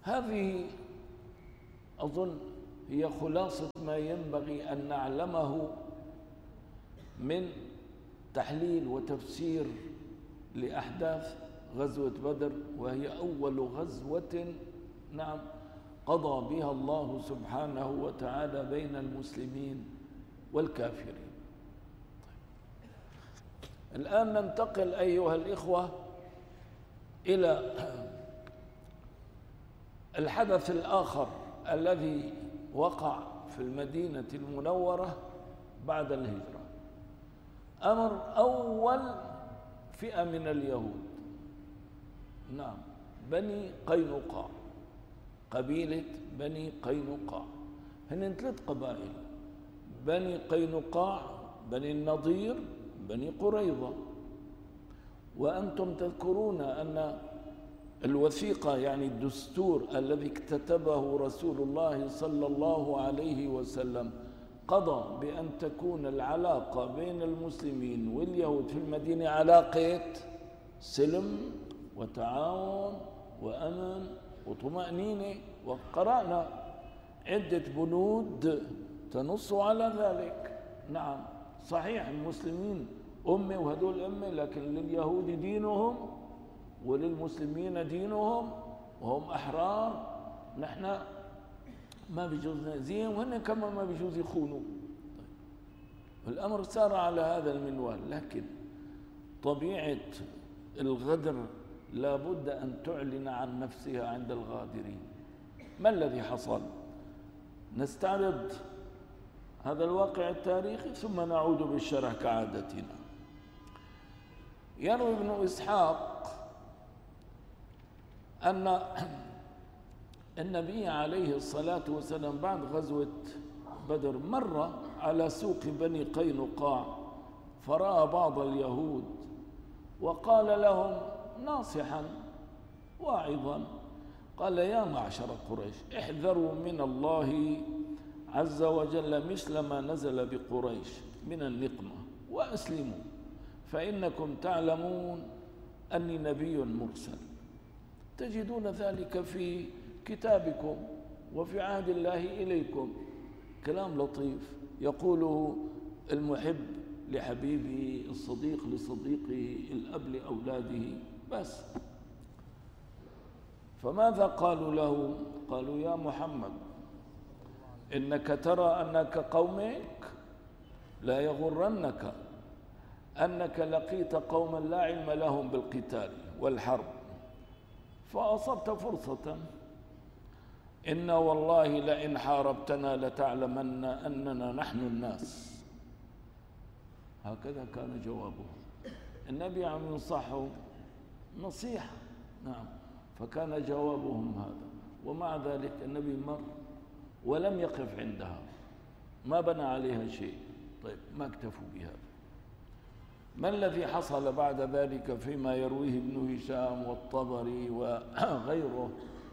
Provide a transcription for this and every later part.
هذه أظن هي خلاصة ما ينبغي أن نعلمه من تحليل وتفسير لأحداث غزوة بدر، وهي أول غزوة نعم قضى بها الله سبحانه وتعالى بين المسلمين والكافرين. الآن ننتقل أيها الإخوة إلى الحدث الآخر الذي وقع في المدينة المنورة بعد الهجرة. أمر أول فئة من اليهود، نعم، بني قينقاع، قبيلة بني قينقاع. هن 3 قبائل: بني قينقاع، بني النضير، بني قريظة. وأنتم تذكرون أن الوثيقة يعني الدستور الذي اكتتبه رسول الله صلى الله عليه وسلم قضى بأن تكون العلاقة بين المسلمين واليهود في المدينة علاقة سلم وتعاون وأمن وطمأنينة، وقرأنا عدة بنود تنص على ذلك. نعم صحيح المسلمين أمة وهدول أمة، لكن لليهود دينهم وللمسلمين دينهم وهم أحرار. نحن ما بيجوز نأذيهم وهن كمان ما بيجوز يخونوا. الأمر سار على هذا المنوال، لكن طبيعة الغدر لابد أن تعلن عن نفسها عند الغادرين. ما الذي حصل؟ نستعرض هذا الواقع التاريخي ثم نعود بالشرح كعادتنا. يروي ابن إسحاق أن النبي عليه الصلاة والسلام بعد غزوة بدر مر على سوق بني قينقاع، فرأى بعض اليهود وقال لهم ناصحا واعظا، قال: يا معشر قريش، احذروا من الله عز وجل مثل ما نزل بقريش من النقمة وأسلموا، فإنكم تعلمون أني نبي مرسل، تجدون ذلك في كتابكم وفي عهد الله إليكم. كلام لطيف يقوله المحب لحبيبه، الصديق لصديقه، الأب لأولاده. بس فماذا قالوا له؟ قالوا: يا محمد، إنك ترى أنك قومك لا يغرنك أنك لقيت قوما لا علم لهم بالقتال والحرب فأصبت فرصة. إن والله لئن حاربتنا لتعلمن أننا نحن الناس. هكذا كان جوابه. النبي عم ينصحه نصيحة، نعم، فكان جوابهم هذا. ومع ذلك النبي مر ولم يقف عندها، ما بنى عليها شيء. طيب، ما اكتفوا بهذا. ما الذي حصل بعد ذلك فيما يرويه ابن هشام والطبري وغيره؟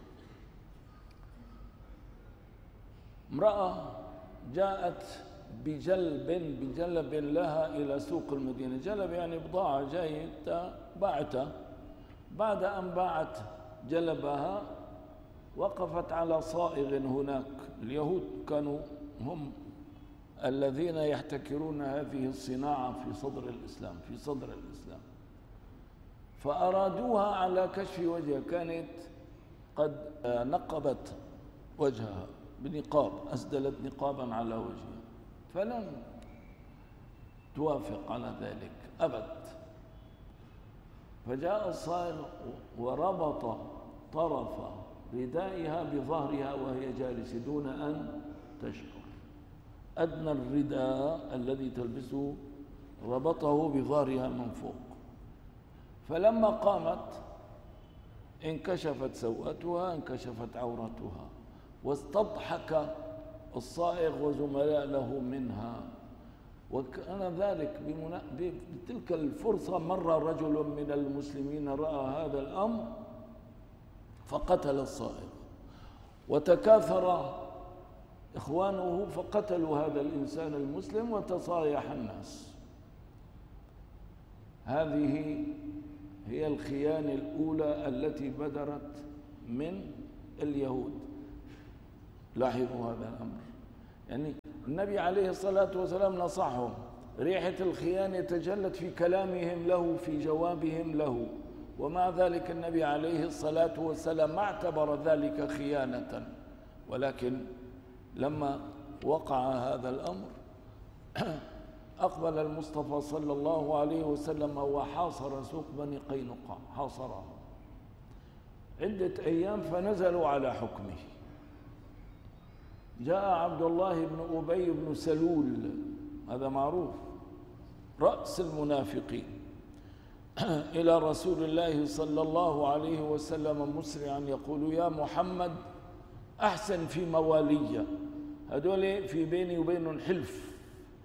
امرأة جاءت بجلب لها إلى سوق المدينة. جلب يعني بضاعة جاية باعتها. بعد أن باعت جلبها وقفت على صائغ هناك. اليهود كانوا هم الذين يحتكرون هذه الصناعة في صدر الإسلام، فأرادوها على كشف وجهها. كانت قد نقبت وجهها بنقاب، أسدلت نقابا على وجهها، فلم توافق على ذلك أبد. فجاء الصائغ وربط طرف ردائها بظهرها وهي جالسة دون أن تشعر. أدنى الرداء الذي تلبسه ربطه بظهرها من فوق. فلما قامت انكشفت سوءتها، انكشفت عورتها، واستضحك الصائغ وزملاء له منها. وكان ذلك بتلك الفرصة مر رجل من المسلمين رأى هذا الأمر فقتل الصائغ، وتكاثر إخوانه فقتلوا هذا الإنسان المسلم وتصايح الناس. هذه هي الخيانة الأولى التي بدرت من اليهود. لاحظوا هذا الأمر، يعني النبي عليه الصلاة والسلام نصحهم، ريحة الخيانة تجلت في كلامهم له، في جوابهم له، ومع ذلك النبي عليه الصلاة والسلام ما اعتبر ذلك خيانة. ولكن لما وقع هذا الأمر أقبل المصطفى صلى الله عليه وسلم وحاصر سوق بني قينقاع، حاصرها عدة أيام فنزلوا على حكمه. جاء عبد الله بن أبي بن سلول، هذا معروف، رأس المنافقين، إلى رسول الله صلى الله عليه وسلم مسرعا يقول: يا محمد أحسن في موالي، هذول في بيني وبينهم حلف،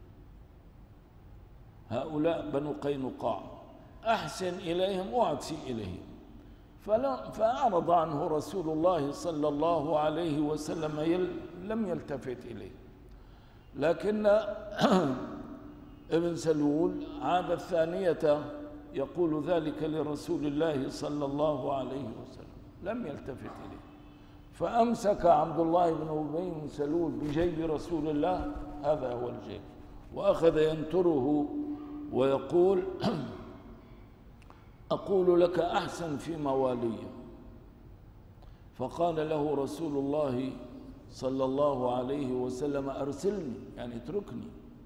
هؤلاء بنو قينقاع، أحسن إليهم وأعطي إليهم. فأعرض عنه رسول الله صلى الله عليه وسلم، لم يلتفت إليه. لكن ابن سلول عاد الثانية يقول ذلك لرسول الله صلى الله عليه وسلم، لم يلتفت إليه. فأمسك عبد الله بن أبي بن سلول بجيب رسول الله، هذا هو الجيب، وأخذ ينتره ويقول: أقول لك أحسن في موالي. فقال له رسول الله صلى الله عليه وسلم: أرسلني، يعني اتركني.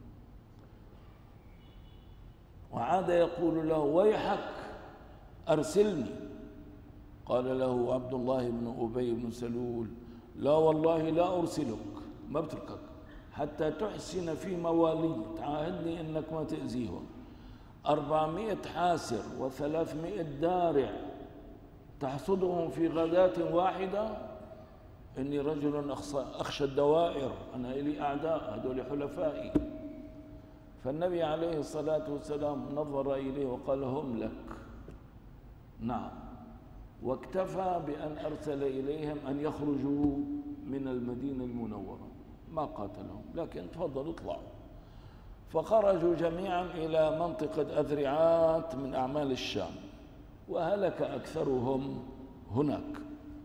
وعاد يقول له: ويحك أرسلني. قال له عبد الله بن أبي بن سلول: لا والله لا أرسلك، ما بتركك حتى تحسن في موالي، تعاهدني أنك ما تأذيهم. 400 حاسر و300 دارع تحصدهم في غداة واحدة. إني رجل أخشى الدوائر، أنا إلي أعداء، هذول حلفائي. فالنبي عليه الصلاة والسلام نظر إليه وقال: هم لك. نعم. واكتفى بأن أرسل إليهم أن يخرجوا من المدينة المنورة، ما قاتلهم، لكن تفضلوا اطلعوا. فخرجوا جميعا إلى منطقة أذرعات من أعمال الشام، وهلك أكثرهم هناك.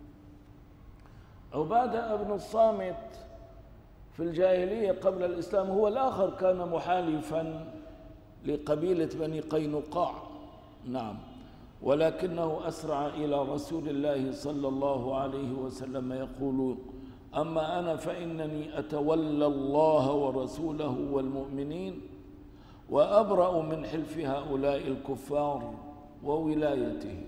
عبادة بن الصامت في الجاهلية قبل الإسلام هو الآخر، كان محالفا لقبيلة بني قينقاع. نعم. ولكنه أسرع إلى رسول الله صلى الله عليه وسلم يقول: أما أنا فإنني أتولى الله ورسوله والمؤمنين، وأبرأ من حلف هؤلاء الكفار وولايته.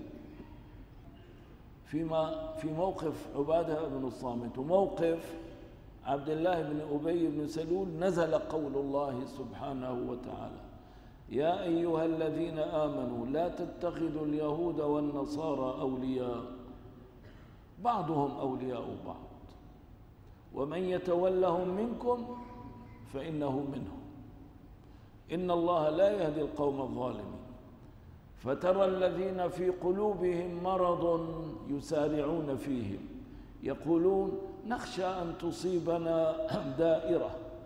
في موقف عبادة بن الصامت وموقف عبد الله بن أبي بن سلول نزل قول الله سبحانه وتعالى: يا أيها الذين آمنوا لا تتخذوا اليهود والنصارى أولياء، بعضهم أولياء بعض، ومن يتولهم منكم فإنه منهم، إن الله لا يهدي القوم الظالمين. فترى الذين في قلوبهم مرض يسارعون فيهم يقولون: نخشى أن تصيبنا دائرة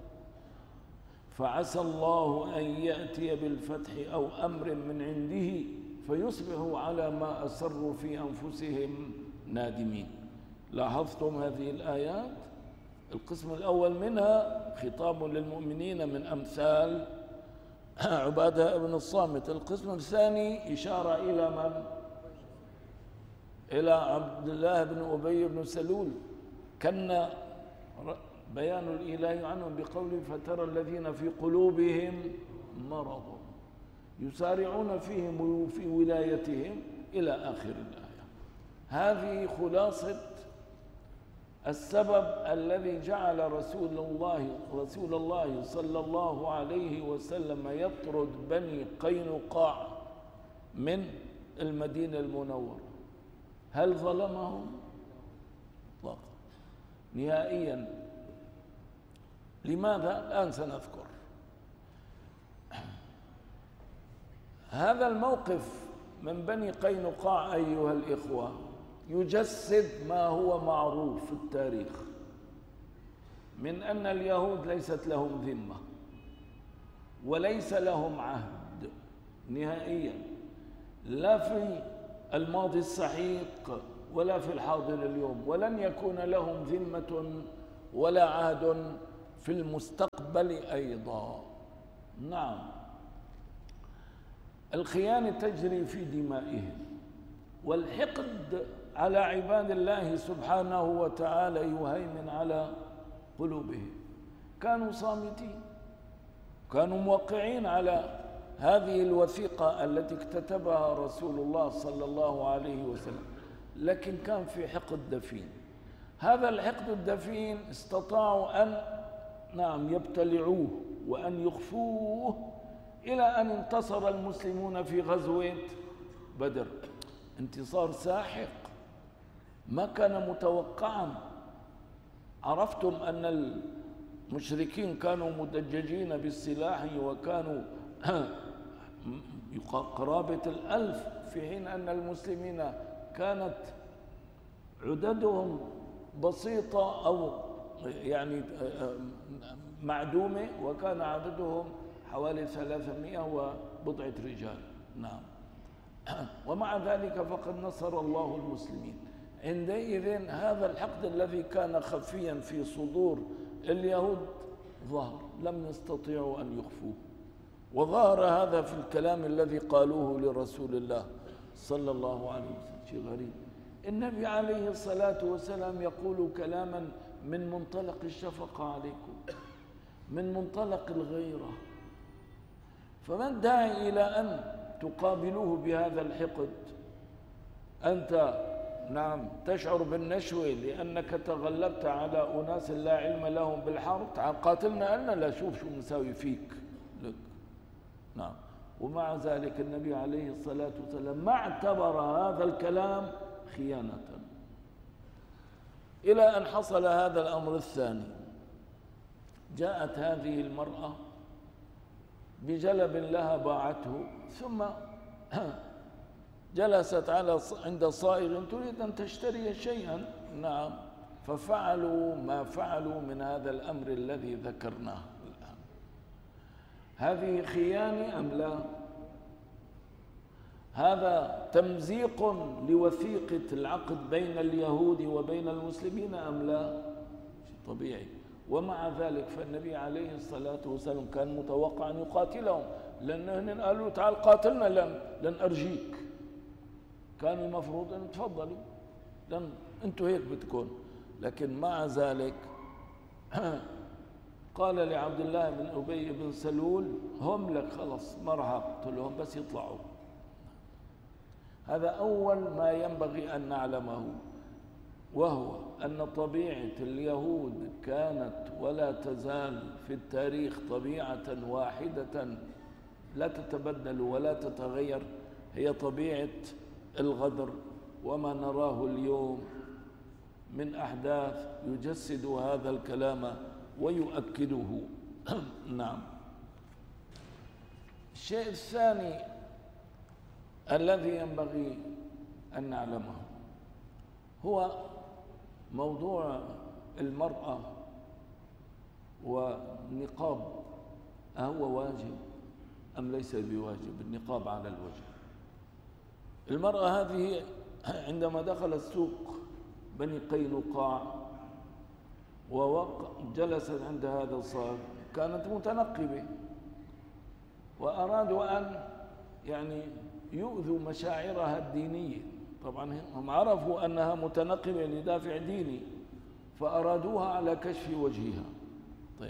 فعسى الله أن يأتي بالفتح أو أمر من عنده فيصبحوا على ما أسروا في أنفسهم نادمين. لاحظتم هذه الآيات؟ القسم الأول منها خطاب للمؤمنين من أمثال عبادة بن الصامت. القسم الثاني إشارة إلى من؟ إلى عبد الله بن أبي بن سلول، كان بيان الإله عنهم بقوله: فترى الذين في قلوبهم مرض يسارعون فيهم وفي ولايتهم إلى آخر الآية. هذه خلاصة السبب الذي جعل رسول الله صلى الله عليه وسلم يطرد بني قينقاع من المدينة المنورة. هل ظلمهم؟ لا، نهائيا. لماذا؟ الآن سنذكر. هذا الموقف من بني قينقاع أيها الإخوة يجسد ما هو معروف في التاريخ من أن اليهود ليست لهم ذمة وليس لهم عهد نهائيا، لا في الماضي السحيق ولا في الحاضر اليوم، ولن يكون لهم ذمة ولا عهد في المستقبل أيضا. نعم، الخيانة تجري في دمائهم، والحقد على عباد الله سبحانه وتعالى يهيمن على قلوبهم. كانوا صامتين، كانوا موقعين على هذه الوثيقة التي اكتتبها رسول الله صلى الله عليه وسلم، لكن كان في حقد دفين. هذا الحقد الدفين استطاعوا أن يبتلعوه وأن يخفوه إلى أن انتصر المسلمون في غزوة بدر. انتصار ساحق ما كان متوقعا. عرفتم أن المشركين كانوا مدججين بالسلاح وكانوا قرابة 1000، في حين أن المسلمين كانت عددهم بسيطة أو يعني معدومة، وكان عددهم حوالي 300 وبضعة رجال. نعم، ومع ذلك فقد نصر الله المسلمين. عندئذ هذا الحقد الذي كان خفيا في صدور اليهود ظهر، لم يستطيعوا أن يخفوه، وظهر هذا في الكلام الذي قالوه لرسول الله صلى الله عليه وسلم. شيء غريب، النبي عليه الصلاة والسلام يقول كلاما من منطلق الشفقة عليكم، من منطلق الغيرة، فما الداعي إلى أن تقابلوه بهذا الحقد؟ أنت تشعر بالنشوة لأنك تغلبت على أناس لا علم لهم بالحرب، تعال قاتلنا أنا، لا شوف شو نساوي فيك لك. نعم، ومع ذلك النبي عليه الصلاة والسلام ما اعتبر هذا الكلام خيانة، إلى أن حصل هذا الأمر الثاني. جاءت هذه المرأة بجلب لها باعته، ثم جلست عند صائغ تريد أن تشتري شيئا. نعم، ففعلوا ما فعلوا من هذا الأمر الذي ذكرناه الآن. هذه خيانة أم لا؟ هذا تمزيق لوثيقة العقد بين اليهود وبين المسلمين أم لا؟ طبيعي. ومع ذلك فالنبي عليه الصلاة والسلام كان متوقع أن يقاتلهم، لأنهم قالوا تعال قاتلنا لن أرجيك. كان المفروض أن تفضلوا، لأن أنتوا هيك بتكون. لكن مع ذلك قال لعبد الله بن أبي بن سلول هم لك، خلص ما راح أقتلهم بس يطلعوا. هذا أول ما ينبغي أن نعلمه، وهو أن طبيعة اليهود كانت ولا تزال في التاريخ طبيعة واحدة لا تتبدل ولا تتغير، هي طبيعة الغدر. وما نراه اليوم من أحداث يجسد هذا الكلام ويؤكده. نعم. الشيء الثاني الذي ينبغي أن نعلمه هو موضوع المرأة والنقاب. أهو واجب أم ليس بواجب النقاب على الوجه؟ المرأة هذه عندما دخلت سوق بني قينقاع وجلست عند هذا الصاغ كانت متنقبة، وأرادوا أن يؤذوا مشاعرها الدينية. طبعا هم عرفوا أنها متنقبة لدافع ديني، فأرادوها على كشف وجهها. طيب،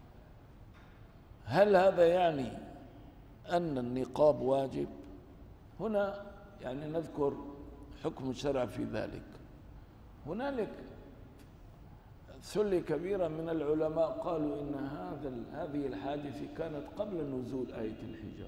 هل هذا يعني أن النقاب واجب؟ هنا نذكر حكم الشرع في ذلك. هنالك ثلة كبيرة من العلماء قالوا إن هذه الحادثة كانت قبل نزول آية الحجاب.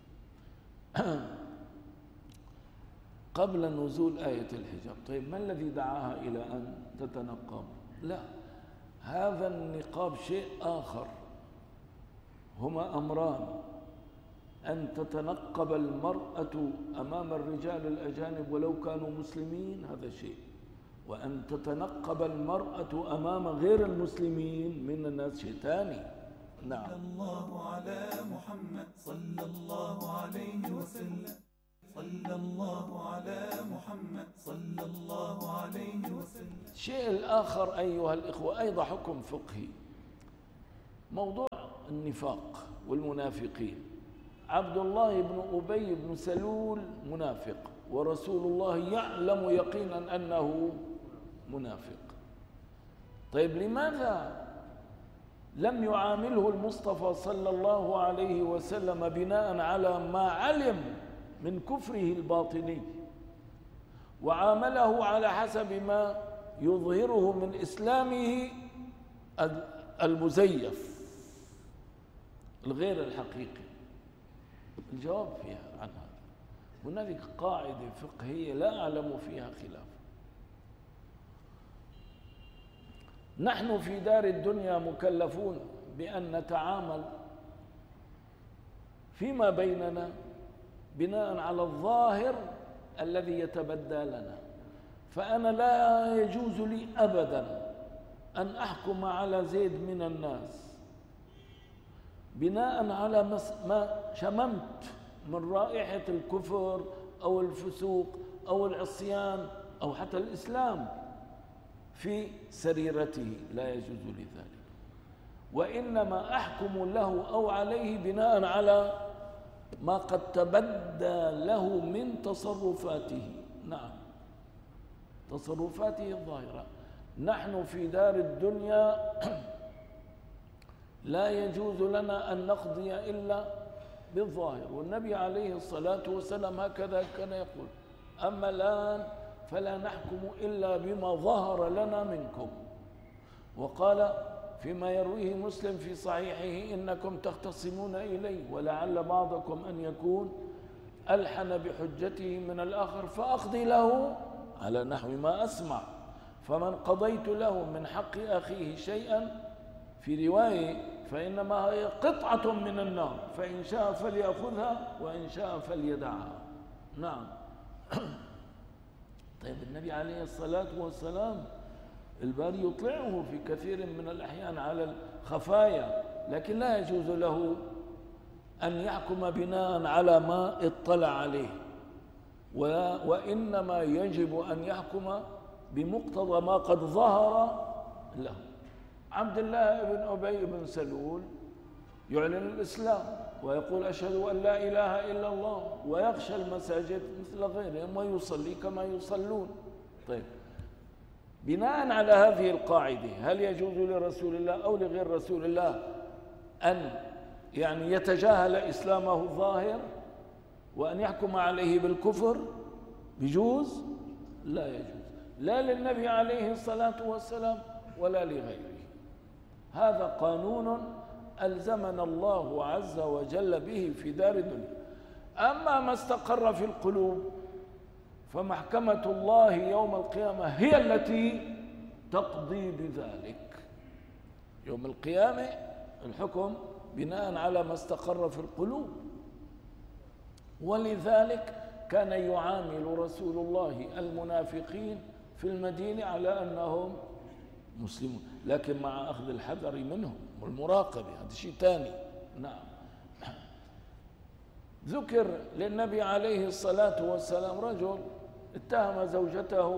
قبل نزول آية الحجاب. طيب، ما الذي دعاها إلى أن تتنقب؟ لا، هذا النقاب شيء آخر. هما أمران: أن تتنقب المرأة أمام الرجال الأجانب ولو كانوا مسلمين، هذا شيء، وأن تتنقب المرأة أمام غير المسلمين من الناس شيء ثاني. نعم. الله على محمد صلى الله عليه وسلم. صلى الله على محمد صلى الله عليه وسلم. الشيء الآخر أيها الإخوة أيضا حكم فقهي، موضوع النفاق والمنافقين. عبد الله بن أبي بن سلول منافق، ورسول الله يعلم يقينا أنه منافق. طيب لماذا لم يعامله المصطفى صلى الله عليه وسلم بناء على ما علم من كفره الباطني، وعامله على حسب ما يظهره من إسلامه المزيف الغير الحقيقي؟ الجواب فيها عن هذا هنالك قاعدة فقهية لا أعلم فيها خلاف. نحن في دار الدنيا مكلفون بأن نتعامل فيما بيننا بناء على الظاهر الذي يتبدى لنا. فأنا لا يجوز لي أبدا أن أحكم على زيد من الناس بناء على ما شممت من رائحة الكفر أو الفسوق أو العصيان أو حتى الإسلام في سريرته، لا يجوز لي ذلك. وإنما أحكم له أو عليه بناء على ما قد تبدى له من تصرفاته. نعم، تصرفاته الظاهرة. نحن في دار الدنيا لا يجوز لنا أن نقضي إلا بالظاهر، والنبي عليه الصلاة والسلام هكذا كان يقول: أما الآن فلا نحكم إلا بما ظهر لنا منكم. وقال فيما يرويه مسلم في صحيحه: إنكم تختصمون إلي ولعل بعضكم أن يكون ألحن بحجته من الآخر فأقضي له على نحو ما أسمع، فمن قضيت له من حق أخيه شيئا في رواية فإنما هي قطعة من النار، فإن شاء فليأخذها وإن شاء فليدعها. نعم. طيب النبي عليه الصلاة والسلام الباري يطلعه في كثير من الأحيان على الخفايا، لكن لا يجوز له أن يحكم بناء على ما اطلع عليه، وإنما يجب أن يحكم بمقتضى ما قد ظهر له. عبد الله بن أبي بن سلول يعلن الإسلام ويقول: أشهد أن لا إله إلا الله، ويخشى المساجد مثل غيرهم ويصلي كما يصلون. طيب بناء على هذه القاعدة هل يجوز لرسول الله أو لغير رسول الله أن يتجاهل إسلامه الظاهر وأن يحكم عليه بالكفر؟ بجوز؟ لا يجوز، لا للنبي عليه الصلاة والسلام ولا لغيره. هذا قانون ألزمنا الله عز وجل به في دار الدنيا. أما ما استقر في القلوب فمحكمة الله يوم القيامة هي التي تقضي بذلك. يوم القيامة الحكم بناء على ما استقر في القلوب. ولذلك كان يعامل رسول الله المنافقين في المدينة على أنهم مسلمون، لكن مع أخذ الحذر منهم والمراقبة، هذا شيء ثاني. نعم. ذكر للنبي عليه الصلاة والسلام رجل اتهم زوجته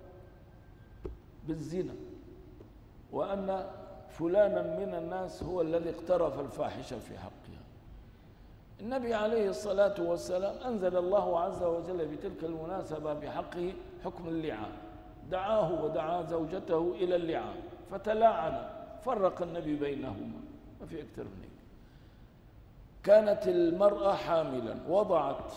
بالزنا، وأن فلانا من الناس هو الذي اقترف الفاحشة في حقها. النبي عليه الصلاة والسلام أنزل الله عز وجل بتلك المناسبة بحقه حكم اللعان، دعاه ودعا زوجته إلى اللعان فتلاعن، فرق النبي بينهما، ما في أكثر من هيك. كانت المرأة حاملا وضعت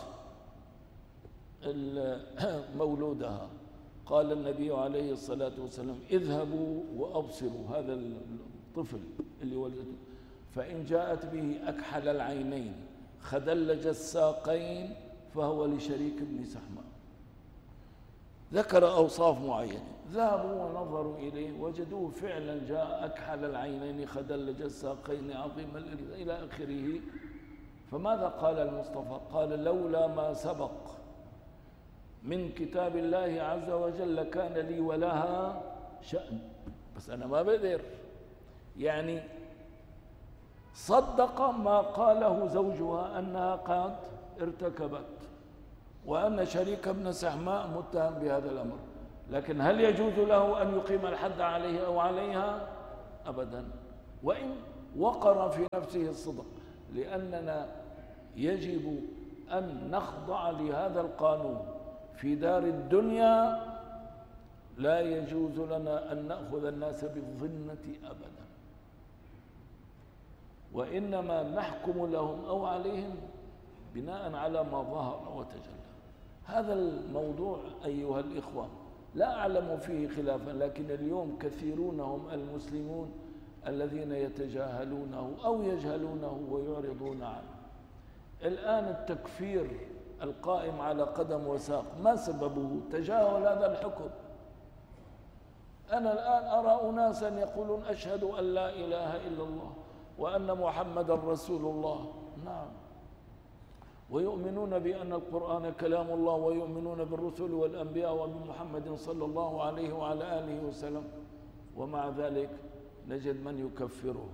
مولودها، قال النبي عليه الصلاة والسلام: اذهبوا وأبصروا هذا الطفل اللي ولدته، فإن جاءت به أكحل العينين خدلج الساقين فهو لشريك بن سحماء. ذكر أوصاف معينة، ذهبوا ونظروا إليه وجدوه فعلا جاء أكحل العينين خدلج الساقين عظيم إلى آخره. فماذا قال المصطفى؟ قال: لولا ما سبق من كتاب الله عز وجل كان لي ولها شأن، بس أنا ما بقدر. يعني صدق ما قاله زوجها أنها قد ارتكبت، وأن شريك بن سحماء متهم بهذا الأمر، لكن هل يجوز له أن يقيم الحد عليه أو عليها؟ أبدا، وإن وقر في نفسه الصدق، لأننا يجب أن نخضع لهذا القانون في دار الدنيا. لا يجوز لنا أن نأخذ الناس بالظنة أبدا، وإنما نحكم لهم أو عليهم بناء على ما ظهر وتجلى. هذا الموضوع أيها الإخوة لا أعلم فيه خلافا، لكن اليوم كثيرون هم المسلمون الذين يتجاهلونه أو يجهلونه ويعرضون عنه. الآن التكفير القائم على قدم وساق ما سببه؟ تجاهل هذا الحكم. أنا الآن أرى أناسا يقولون أشهد أن لا إله إلا الله وأن محمدا رسول الله، نعم، ويؤمنون بأن القرآن كلام الله، ويؤمنون بالرسل والأنبياء وبمحمد صلى الله عليه وعلى آله وسلم، ومع ذلك نجد من يكفره.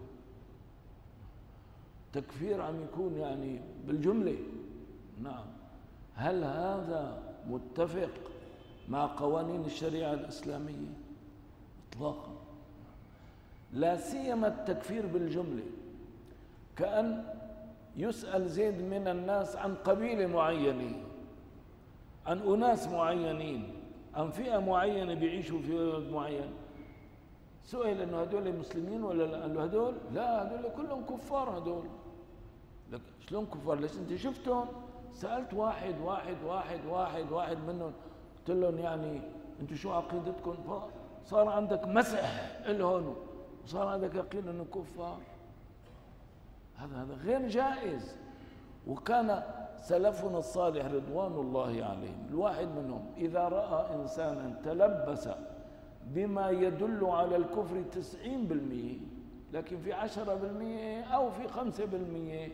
تكفير عم يكون يعني بالجملة. نعم، هل هذا متفق مع قوانين الشريعة الإسلامية؟ إطلاقا. لا سيما التكفير بالجملة، كأن يسأل زيد من الناس عن قبيلة معينة، عن أناس معينين، عن فئة معينة بيعيشوا في بلد معين، سئل إنه هدول مسلمين ولا لا؟ قال له هدول لا، هدول كلهم كفار. هدول لك شلون كفار؟ ليش أنت شفتهم؟ سألت واحد واحد واحد واحد واحد منهم، قلت لهم يعني أنتم شو عقيدتكم؟ صار عندك مسح الهون وصار عندك يقين إنه كفار. هذا غير جائز. وكان سلفنا الصالح رضوان الله عليهم الواحد منهم إذا رأى إنسانا تلبس بما يدل على الكفر 90%، لكن في 10% أو في 5%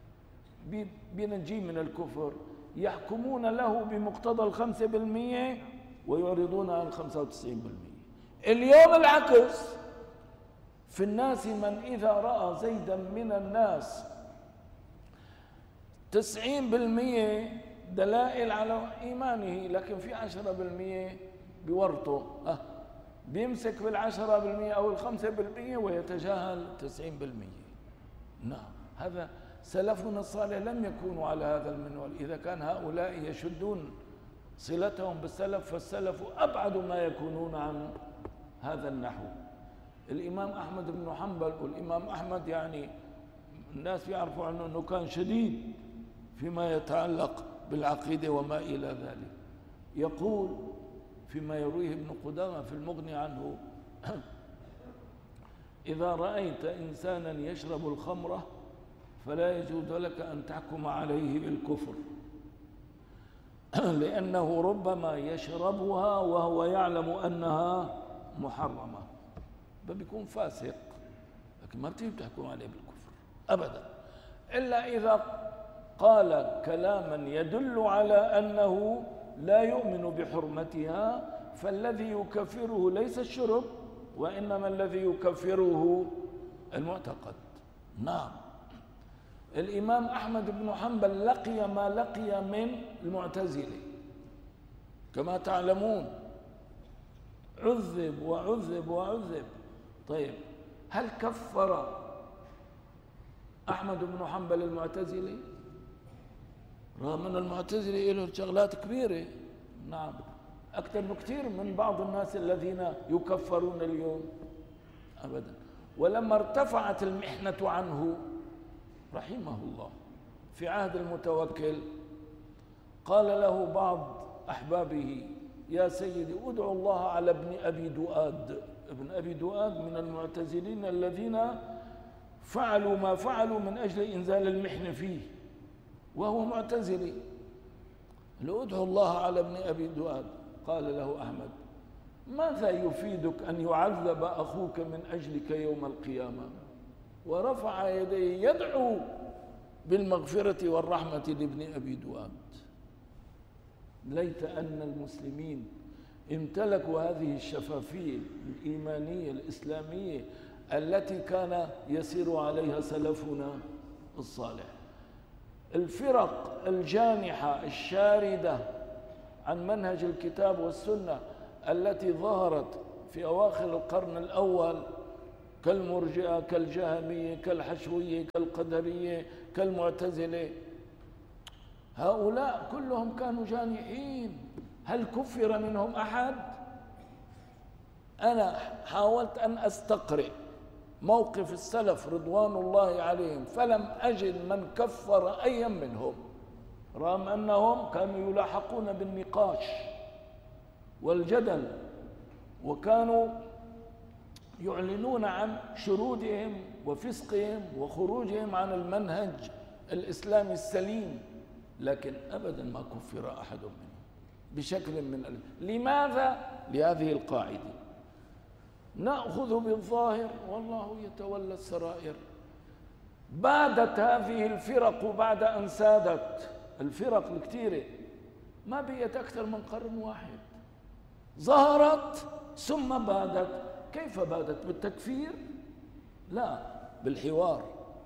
بينجي من الكفر، يحكمون له بمقتضى 5% ويعرضون عن 95%. اليوم العكس، في الناس من إذا رأى زيدا من الناس 90% دلائل على إيمانه، لكن في 10% بورطه، بيمسك بال10% أو ال5% ويتجاهل 90%. نعم، هذا سلفنا الصالح لم يكونوا على هذا المنوال. إذا كان هؤلاء يشدون صلتهم بالسلف، فالسلف أبعد ما يكونون عن هذا النحو. الإمام أحمد بن حنبل، والإمام أحمد يعني الناس يعرفوا عنه أنه كان شديد فيما يتعلق بالعقيدة وما إلى ذلك. يقول فيما يرويه ابن قدامة في المغني عنه: إذا رأيت إنسانا يشرب الخمرة فلا يجوز لك أن تحكم عليه بالكفر، لأنه ربما يشربها وهو يعلم أنها محرمة، بيكون فاسق، لكن ما بتجي تحكم عليه بالكفر أبدا، إلا إذا قال كلاما يدل على أنه لا يؤمن بحرمتها، فالذي يكفره ليس الشرب، وإنما الذي يكفره المعتقد. نعم، الإمام أحمد بن حنبل لقي ما لقي من المعتزلة كما تعلمون، عذب وعذب وعذب. طيب، هل كفر أحمد بن حنبل المعتزلة؟ رغم أن المعتزلة له شغلات كبيرة، نعم، أكثر بكثير من بعض الناس الذين يكفرون اليوم أبدا. ولما ارتفعت المحنة عنه رحمه الله في عهد المتوكل، قال له بعض أحبابه: يا سيدي ادعو الله على ابن أبي دؤاد. ابن أبي دؤاد من المعتزلين الذين فعلوا ما فعلوا من أجل إنزال المحنة فيه، وهو معتزلي. ادعو الله على ابن أبي دؤاد. قال له أحمد: ماذا يفيدك أن يعذب أخوك من أجلك يوم القيامة؟ ورفع يديه يدعو بالمغفرة والرحمة لابن أبي دؤاد. ليت أن المسلمين امتلكوا هذه الشفافية الإيمانية الإسلامية التي كان يسير عليها سلفنا الصالح. الفرق الجانحة الشاردة عن منهج الكتاب والسنة التي ظهرت في أواخر القرن الأول كالمرجئة كالجهمية كالحشوية كالقدرية كالمعتزلة، هؤلاء كلهم كانوا جانحين. هل كفر منهم أحد؟ أنا حاولت أن أستقرئ موقف السلف رضوان الله عليهم فلم أجد من كفر أي منهم، رغم أنهم كانوا يلاحقون بالنقاش والجدل، وكانوا يعلنون عن شرودهم وفسقهم وخروجهم عن المنهج الإسلامي السليم، لكن أبدا ما كفر أحد منهم بشكل من لماذا؟ لهذه القاعدة: نأخذ بالظاهر والله يتولى السرائر. بادت هذه الفرق بعد أن سادت الفرق الكثيرة، ما بقيت أكثر من قرن واحد، ظهرت ثم بادت. كيف بادت؟ بالتكفير؟ لا، بالحوار،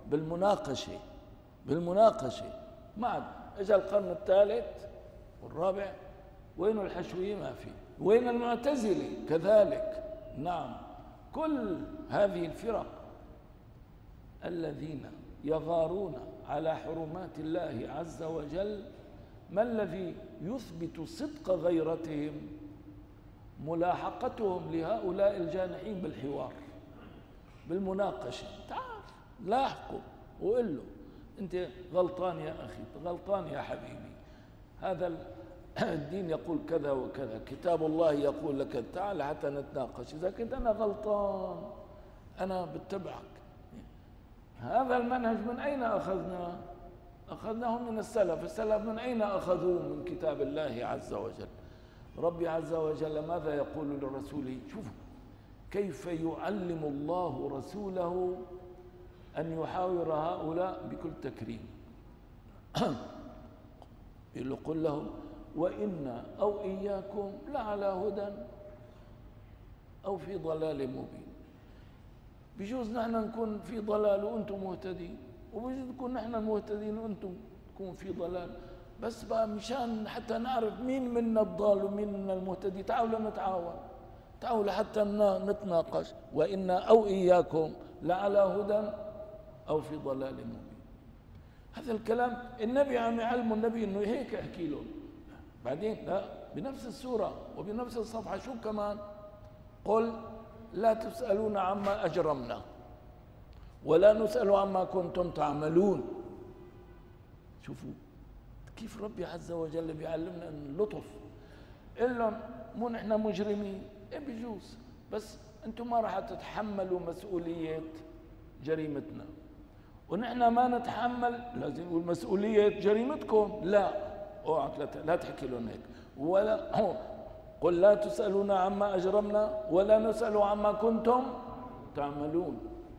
بالمناقشة. ما اجى القرن الثالث والرابع، وين الحشوية؟ ما في. وين المعتزلة؟ كذلك. نعم، كل هذه الفرق الذين يغارون على حرمات الله عز وجل، ما الذي يثبت صدق غيرتهم؟ ملاحقتهم لهؤلاء الجانحين بالحوار، بالمناقشة. تعال لاحقه وقل له: أنت غلطان يا أخي، غلطان يا حبيبي، هذا الدين يقول كذا وكذا، كتاب الله يقول لك، تعال حتى نتناقش. إذا كنت أنا غلطان أنا بتبعك. هذا المنهج من أين أخذناه؟ أخذناه من السلف من أين أخذوه؟ من كتاب الله عز وجل. ربي عز وجل ماذا يقول لرسوله؟ شوفوا كيف يعلم الله رسوله أن يحاور هؤلاء بكل تكريم. يقول لهم: وإنا أو إياكم لعلى هدى أو في ضلال مبين. بجوز نحن نكون في ضلال وأنتم مهتدين، وبجوز نكون نحن مهتدين وأنتم تكون في ضلال، بس بقى مشان حتى نعرف مين منا الضال ومين منا المهتدي، تعالوا نتعاون، تعالوا حتى نتناقش. وإنا أو إياكم لعلى هدى أو في ضلال مبين. هذا الكلام النبي عم يعلمه النبي إنه هيك أحكي له. بعدين لا، بنفس السورة وبنفس الصفحة شو كمان؟ قل لا تسألون عما أجرمنا ولا نسأل عما كنتم تعملون. شوفوا كيف ربي عز وجل بيعلمنا اللطف. قل لهم: مو نحن مجرمين، بجوز، بس انتم ما راح تتحملوا مسؤولية جريمتنا، ونحن ما نتحمل لازم نقول مسؤولية جريمتكم. لا، اوعى لا تحكي لهم هيك. ولا قل لا تسألون عما أجرمنا ولا نسأل عما كنتم تعملون.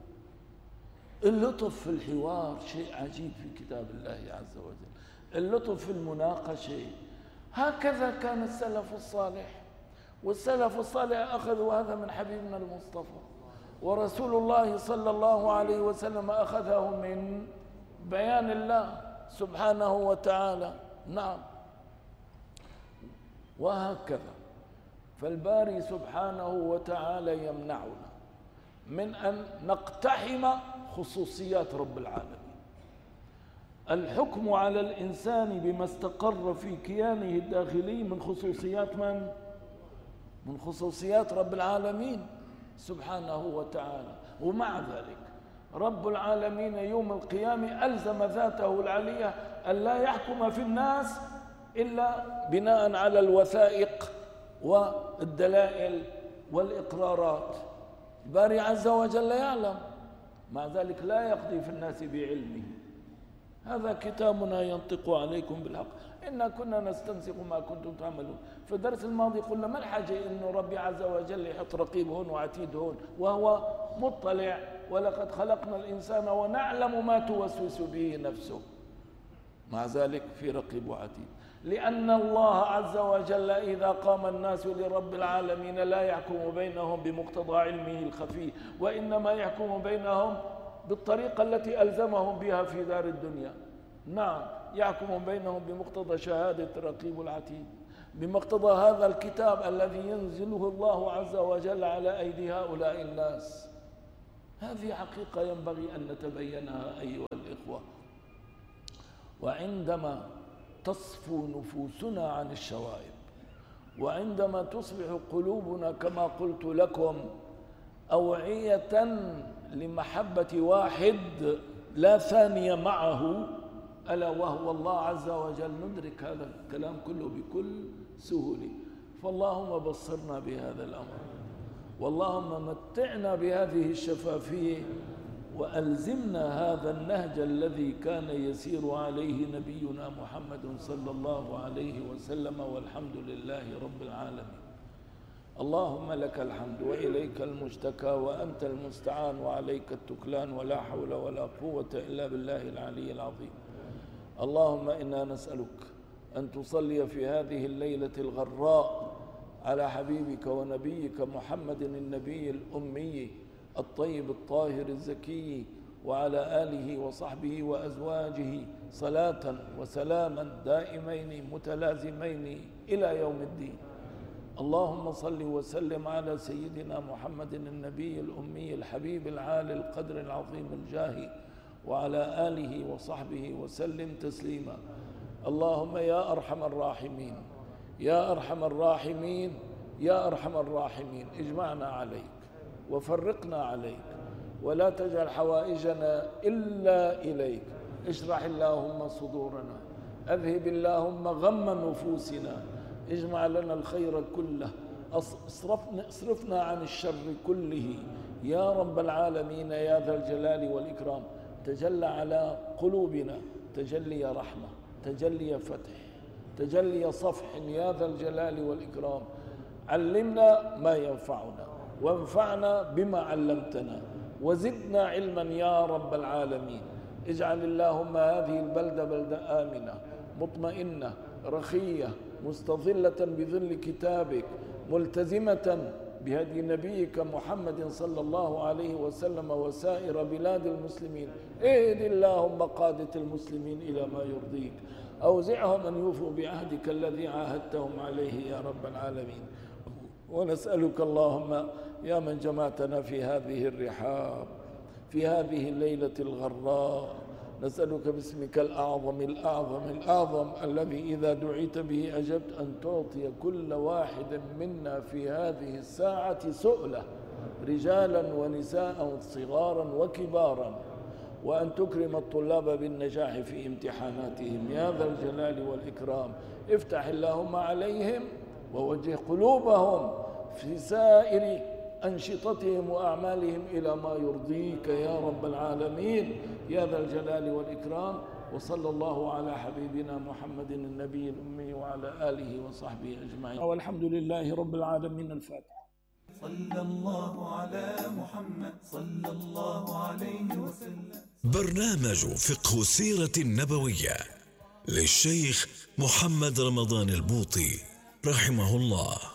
اللطف في الحوار شيء عجيب في كتاب الله عز وجل، اللطف في المناقشة. هكذا كان السلف الصالح، والسلف الصالح أخذوا هذا من حبيبنا المصطفى، ورسول الله صلى الله عليه وسلم أخذه من بيان الله سبحانه وتعالى. نعم، وهكذا فالباري سبحانه وتعالى يمنعنا من أن نقتحم خصوصيات رب العالمين. الحكم على الإنسان بما استقر في كيانه الداخلي من خصوصيات من؟ من خصوصيات رب العالمين سبحانه وتعالى. ومع ذلك رب العالمين يوم القيامة ألزم ذاته العلية أن لا يحكم في الناس إلا بناء على الوثائق والدلائل والإقرارات. الباري عز وجل يعلم، مع ذلك لا يقضي في الناس بعلمه. هذا كتابنا ينطق عليكم بالحق إنا كنا نستنسخ ما كنتم تعملون. في الدرس الماضي قلنا ما الحاجة إنه ربي عز وجل يحط رقيب هون وعتيد هون وهو مطلع، ولقد خلقنا الإنسان ونعلم ما توسوس به نفسه. مع ذلك في رقيب وعتيد، لأن الله عز وجل إذا قام الناس لرب العالمين لا يحكم بينهم بمقتضى علمه الخفي، وإنما يحكم بينهم بالطريقة التي ألزمهم بها في دار الدنيا. نعم، يحكم بينهم بمقتضى شهادة الرقيب العتيد، بمقتضى هذا الكتاب الذي ينزله الله عز وجل على أيدي هؤلاء الناس. هذه حقيقة ينبغي أن نتبينها أيها الإخوة. وعندما تصفو نفوسنا عن الشوائب، وعندما تصبح قلوبنا كما قلت لكم أوعية لمحبة واحد لا ثاني معه ألا وهو الله عز وجل، ندرك هذا الكلام كله بكل سهولة. فاللهم بصرنا بهذا الأمر، واللهم متعنا بهذه الشفافية، وألزمنا هذا النهج الذي كان يسير عليه نبينا محمد صلى الله عليه وسلم، والحمد لله رب العالمين. اللهم لك الحمد وإليك المشتكى وأنت المستعان وعليك التكلان، ولا حول ولا قوة إلا بالله العلي العظيم. اللهم إنا نسألك أن تصلي في هذه الليلة الغراء على حبيبك ونبيك محمد النبي الأمي الطيب الطاهر الزكي، وعلى آله وصحبه وأزواجه صلاة وسلاما دائمين متلازمين إلى يوم الدين. اللهم صل وسلم على سيدنا محمد النبي الأمي الحبيب العالي القدر العظيم الجاه، وعلى آله وصحبه وسلم تسليما. اللهم يا أرحم الراحمين، يا أرحم الراحمين، يا أرحم الراحمين، اجمعنا عليك وفرقنا عليك، ولا تجعل حوائجنا إلا إليك. اشرح اللهم صدورنا، أذهب اللهم غم نفوسنا، اجمع لنا الخير كله، اصرفنا عن الشر كله يا رب العالمين يا ذا الجلال والإكرام. تجلى على قلوبنا تجلي رحمة، تجلي فتح، تجلي صفح يا ذا الجلال والإكرام. علمنا ما ينفعنا، وانفعنا بما علمتنا، وزدنا علما يا رب العالمين. اجعل اللهم هذه البلدة بلدة آمنة مطمئنة رخية مستظلة بظل كتابك، ملتزمة بهدي نبيك محمد صلى الله عليه وسلم وسائر بلاد المسلمين. اهد اللهم قادة المسلمين إلى ما يرضيك، أوزعهم أن يوفوا بعهدك الذي عاهدتهم عليه يا رب العالمين. ونسألك اللهم يا من جمعتنا في هذه الرحاب في هذه الليلة الغراء، نسألك باسمك الأعظم الأعظم الأعظم الذي إذا دعيت به أجبت، أن تعطي كل واحد منا في هذه الساعة سؤلة، رجالا ونساء صغارا وكبارا، وأن تكرم الطلاب بالنجاح في امتحاناتهم يا ذا الجلال والإكرام. افتح اللهم عليهم ووجه قلوبهم في سائر أنشطتهم وأعمالهم إلى ما يرضيك يا رب العالمين يا ذا الجلال والإكرام. وصلى الله على حبيبنا محمد النبي الأمي وعلى آله وصحبه أجمعين، والحمد لله رب العالمين. الفاتحة. صلى الله على محمد صلى الله عليه وسلم. برنامج فقه السيرة النبوية للشيخ محمد رمضان البوطي رحمه الله.